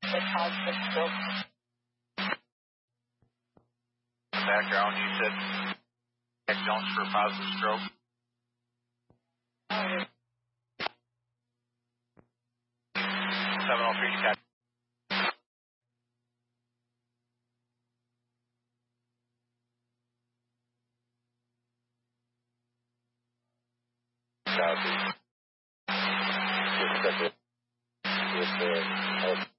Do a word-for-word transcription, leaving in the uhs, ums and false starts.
that caused the stroke. Background, you said Jack Jones for a positive stroke. seven oh three, Jack. Copy. Just a bit with the